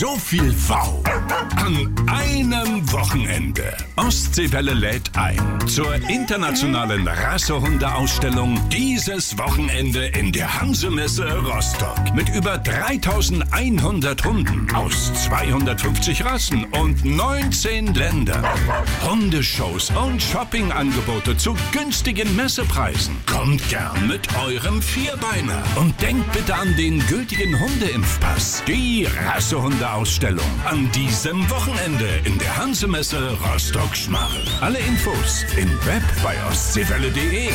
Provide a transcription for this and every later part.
So viel Wow an einem Wochenende. Ostseewelle lädt ein zur internationalen Rassehunde-Ausstellung dieses Wochenende in der Hansemesse Rostock. Mit über 3100 Hunden aus 250 Rassen und 19 Ländern. Hundeshows und Shoppingangebote zu günstigen Messepreisen. Kommt gern mit eurem Vierbeiner. Und denkt bitte an den gültigen Hundeimpfpass. Die Rassehunde-Ausstellung an diesem Wochenende in der Hansemesse Rostock-Schmarrn. Alle Infos im Web bei ostseewelle.de.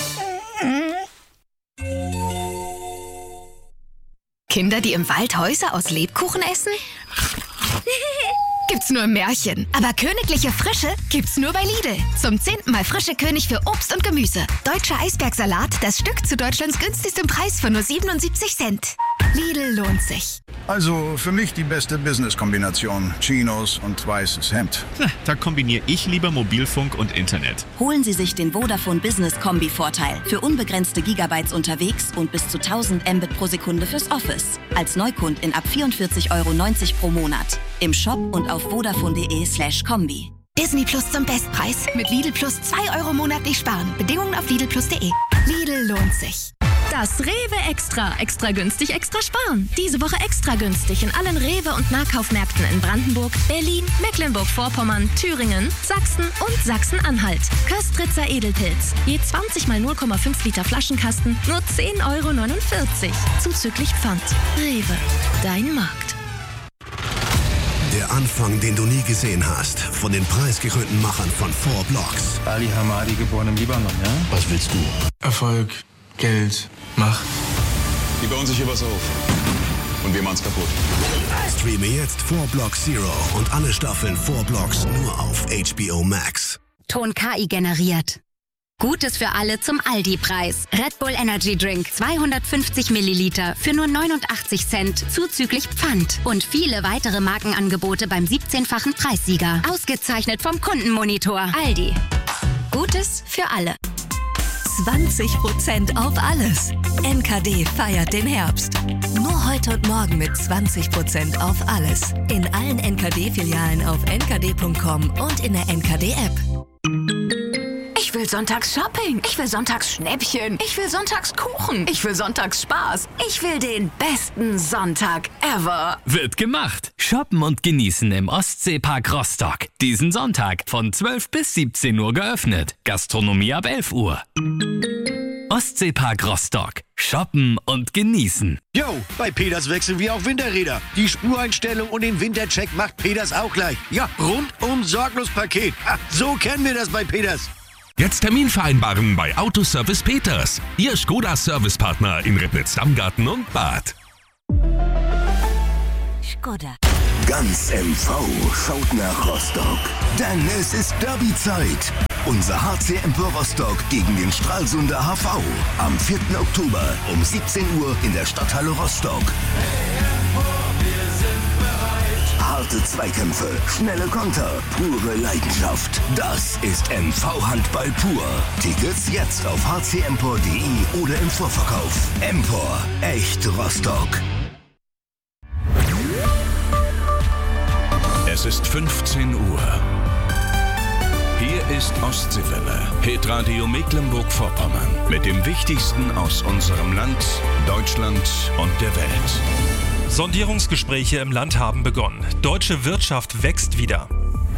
Kinder, die im Wald Häuser aus Lebkuchen essen? Gibt's nur im Märchen. Aber königliche Frische gibt's nur bei Lidl. Zum 10. Mal frische König für Obst und Gemüse. Deutscher Eisbergsalat, das Stück zu Deutschlands günstigstem Preis von nur 77 Cent. Lidl lohnt sich. Also für mich die beste Business-Kombination. Chinos und weißes Hemd. Da kombiniere ich lieber Mobilfunk und Internet. Holen Sie sich den Vodafone Business Kombi-Vorteil. Für unbegrenzte Gigabytes unterwegs und bis zu 1000 Mbit pro Sekunde fürs Office. Als Neukundin ab 44,90 € pro Monat. Im Shop und auf vodafone.de/kombi. Disney Plus zum Bestpreis. Mit Lidl Plus 2 € monatlich sparen. Bedingungen auf lidlplus.de. Lidl lohnt sich. Das Rewe Extra. Extra günstig, extra sparen. Diese Woche extra günstig in allen Rewe- und Nahkaufmärkten in Brandenburg, Berlin, Mecklenburg-Vorpommern, Thüringen, Sachsen und Sachsen-Anhalt. Köstritzer Edelpilz. Je 20 mal 0,5 Liter Flaschenkasten, nur 10,49 €. Zuzüglich Pfand. Rewe. Dein Markt. Der Anfang, den du nie gesehen hast. Von den preisgekrönten Machern von 4 Blocks. Ali Hamadi, geboren im Libanon, ja? Was willst du? Erfolg, Geld, Macht. Die bauen sich hier was auf. Und wir machen's kaputt. Streame jetzt 4 Blocks Zero und alle Staffeln 4 Blocks nur auf HBO Max. Ton KI generiert. Gutes für alle zum Aldi-Preis. Red Bull Energy Drink 250 Milliliter für nur 89 Cent zuzüglich Pfand. Und viele weitere Markenangebote beim 17-fachen Preissieger. Ausgezeichnet vom Kundenmonitor. Aldi. Gutes für alle. 20% auf alles. NKD feiert den Herbst. Nur heute und morgen mit 20% auf alles. In allen NKD-Filialen auf nkd.com und in der NKD-App. Ich will sonntags Shopping. Ich will sonntags Schnäppchen. Ich will sonntags Kuchen. Ich will sonntags Spaß. Ich will den besten Sonntag ever. Wird gemacht. Shoppen und genießen im Ostseepark Rostock. Diesen Sonntag von 12 bis 17 Uhr geöffnet. Gastronomie ab 11 Uhr. Ostseepark Rostock. Shoppen und genießen. Jo, bei Peters wechseln wir auf Winterräder. Die Spureinstellung und den Wintercheck macht Peters auch gleich. Ja, rundum sorglos Paket. So kennen wir das bei Peters. Jetzt Termin vereinbaren bei Autoservice Peters. Ihr Skoda-Servicepartner in Ribnitz-Damgarten und Bad. Skoda. Ganz MV schaut nach Rostock. Denn es ist Derby-Zeit. Unser HC Empor Rostock gegen den Stralsunder HV. Am 4. Oktober um 17 Uhr in der Stadthalle Rostock. Harte Zweikämpfe, schnelle Konter, pure Leidenschaft. Das ist MV-Handball pur. Tickets jetzt auf hcempor.de oder im Vorverkauf. Empor, echt Rostock. Es ist 15 Uhr. Hier ist Ostseewelle, Hitradio Mecklenburg-Vorpommern. Mit dem Wichtigsten aus unserem Land, Deutschland und der Welt. Sondierungsgespräche im Land haben begonnen. Deutsche Wirtschaft wächst wieder.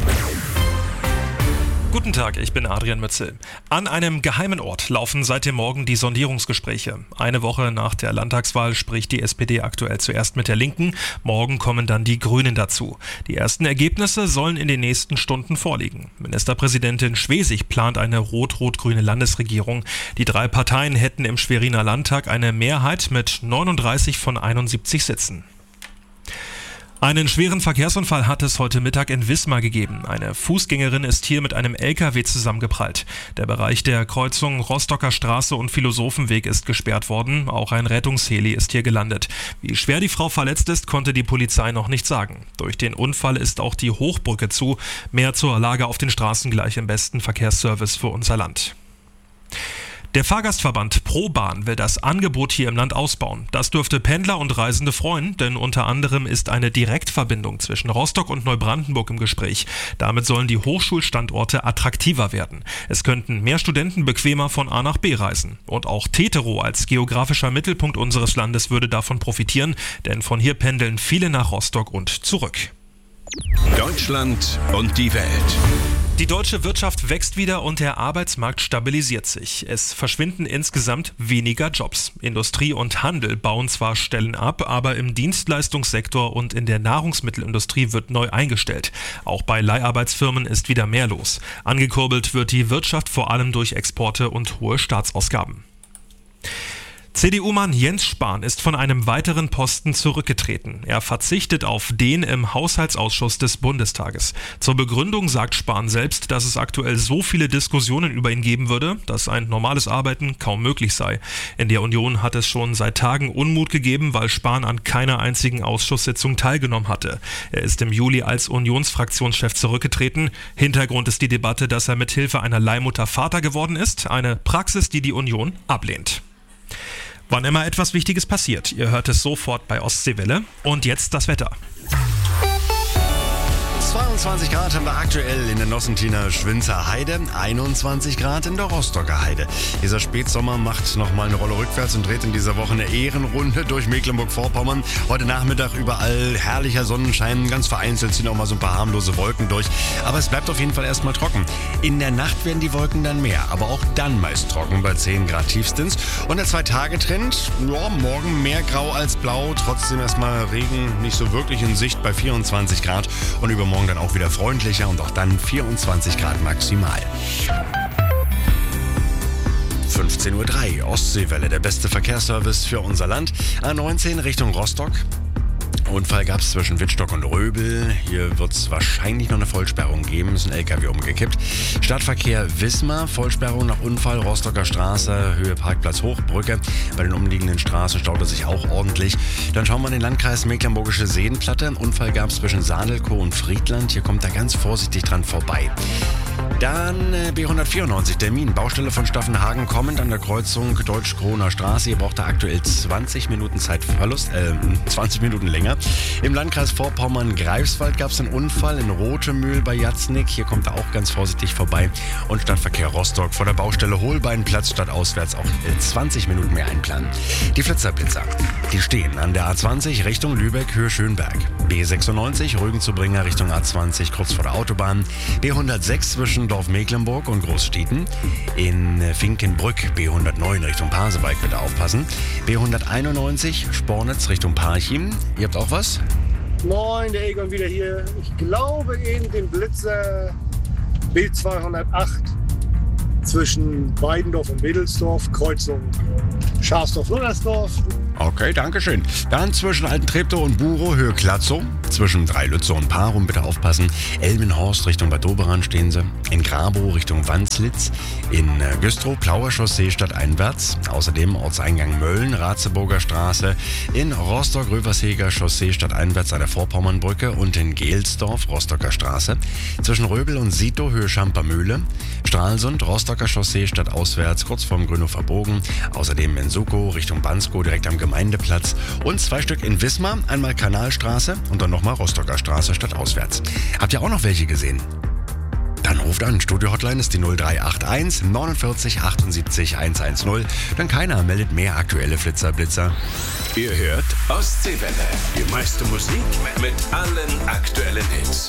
Guten Tag, ich bin Adrian Mützel. An einem geheimen Ort laufen seit dem Morgen die Sondierungsgespräche. Eine Woche nach der Landtagswahl spricht die SPD aktuell zuerst mit der Linken. Morgen kommen dann die Grünen dazu. Die ersten Ergebnisse sollen in den nächsten Stunden vorliegen. Ministerpräsidentin Schwesig plant eine rot-rot-grüne Landesregierung. Die 3 Parteien hätten im Schweriner Landtag eine Mehrheit mit 39 von 71 Sitzen. Einen schweren Verkehrsunfall hat es heute Mittag in Wismar gegeben. Eine Fußgängerin ist hier mit einem LKW zusammengeprallt. Der Bereich der Kreuzung Rostocker Straße und Philosophenweg ist gesperrt worden. Auch ein Rettungsheli ist hier gelandet. Wie schwer die Frau verletzt ist, konnte die Polizei noch nicht sagen. Durch den Unfall ist auch die Hochbrücke zu. Mehr zur Lage auf den Straßen gleich im besten Verkehrsservice für unser Land. Der Fahrgastverband ProBahn will das Angebot hier im Land ausbauen. Das dürfte Pendler und Reisende freuen, denn unter anderem ist eine Direktverbindung zwischen Rostock und Neubrandenburg im Gespräch. Damit sollen die Hochschulstandorte attraktiver werden. Es könnten mehr Studenten bequemer von A nach B reisen. Und auch Teterow als geografischer Mittelpunkt unseres Landes würde davon profitieren, denn von hier pendeln viele nach Rostock und zurück. Deutschland und die Welt. Die deutsche Wirtschaft wächst wieder und der Arbeitsmarkt stabilisiert sich. Es verschwinden insgesamt weniger Jobs. Industrie und Handel bauen zwar Stellen ab, aber im Dienstleistungssektor und in der Nahrungsmittelindustrie wird neu eingestellt. Auch bei Leiharbeitsfirmen ist wieder mehr los. Angekurbelt wird die Wirtschaft vor allem durch Exporte und hohe Staatsausgaben. CDU-Mann Jens Spahn ist von einem weiteren Posten zurückgetreten. Er verzichtet auf den im Haushaltsausschuss des Bundestages. Zur Begründung sagt Spahn selbst, dass es aktuell so viele Diskussionen über ihn geben würde, dass ein normales Arbeiten kaum möglich sei. In der Union hat es schon seit Tagen Unmut gegeben, weil Spahn an keiner einzigen Ausschusssitzung teilgenommen hatte. Er ist im Juli als Unionsfraktionschef zurückgetreten. Hintergrund ist die Debatte, dass er mit Hilfe einer Leihmutter Vater geworden ist, eine Praxis, die die Union ablehnt. Wann immer etwas Wichtiges passiert, ihr hört es sofort bei Ostseewelle. Und jetzt das Wetter. 22 Grad haben wir aktuell in der Nossentiner Schwinzer Heide, 21 Grad in der Rostocker Heide. Dieser Spätsommer macht nochmal eine Rolle rückwärts und dreht in dieser Woche eine Ehrenrunde durch Mecklenburg-Vorpommern. Heute Nachmittag überall herrlicher Sonnenschein, ganz vereinzelt ziehen auch mal so ein paar harmlose Wolken durch. Aber es bleibt auf jeden Fall erstmal trocken. In der Nacht werden die Wolken dann mehr, aber auch dann meist trocken bei 10 Grad tiefstens. Und der 2-Tage-Trend, ja, morgen mehr grau als blau, trotzdem erstmal Regen nicht so wirklich in Sicht bei 24 Grad und übermorgen dann auch wieder freundlicher und auch dann 24 Grad maximal. 15:03 Uhr, Ostseewelle, der beste Verkehrsservice für unser Land. A19 Richtung Rostock. Unfall gab es zwischen Wittstock und Röbel. Hier wird es wahrscheinlich noch eine Vollsperrung geben. Ist ein LKW umgekippt. Stadtverkehr Wismar. Vollsperrung nach Unfall. Rostocker Straße. Höhe Parkplatz Hochbrücke. Bei den umliegenden Straßen staut es sich auch ordentlich. Dann schauen wir in den Landkreis Mecklenburgische Seenplatte. Unfall gab es zwischen Sahnelkow und Friedland. Hier kommt er ganz vorsichtig dran vorbei. Dann B194, Termin, Baustelle von Staffenhagen kommend an der Kreuzung Deutsch-Kroner Straße. Hier braucht er aktuell 20 Minuten Zeitverlust, 20 Minuten länger. Im Landkreis Vorpommern-Greifswald gab es einen Unfall in Rothemühl bei Jatznick. Hier kommt er auch ganz vorsichtig vorbei. Und Stadtverkehr Rostock vor der Baustelle Holbeinplatz stadtauswärts auch 20 Minuten mehr einplanen. Die Flitzerblitzer, die stehen an der A20 Richtung Lübeck, Höhe Schönberg. B96 Rügen-zu-Bringer Richtung A20 kurz vor der Autobahn. B106 zwischen Dorf Mecklenburg und Großstieten. In Finkenbrück B109 Richtung Pasewalk bitte aufpassen. B191 Spornitz Richtung Parchim. Ihr habt auch was? Moin, der Egon wieder hier. Ich glaube in den Blitzer B208 zwischen Weidendorf und Wedelsdorf, Kreuzung Schafsdorf-Lundersdorf. Okay, danke schön. Dann zwischen Alten Treptow und Burow, Höhe Klatzow. Zwischen Dreilützow und Parum bitte aufpassen. Elmenhorst Richtung Bad Doberan stehen sie. In Grabow Richtung Wanslitz. In Güstrow, Plauer Chaussee stadteinwärts. Außerdem Ortseingang Mölln, Ratzeburger Straße. In Rostock, Röversheger Chaussee stadteinwärts an der Vorpommernbrücke. Und in Gelsdorf, Rostocker Straße. Zwischen Röbel und Sito, Höhe Schampermühle. Stralsund, Rostocker Chaussee stadtauswärts, kurz vorm Grünhofer Bogen. Außerdem in Sukow Richtung Banskow, direkt am Gemeindeplatz. Und 2 Stück in Wismar, einmal Kanalstraße und dann nochmal Rostocker Straße stadtauswärts. Habt ihr auch noch welche gesehen? Dann ruft an. Studio-Hotline ist die 0381 49 78 110. Dann keiner meldet mehr aktuelle Flitzer-Blitzer. Ihr hört Ostseewelle. Die meiste Musik mit allen aktuellen Hits.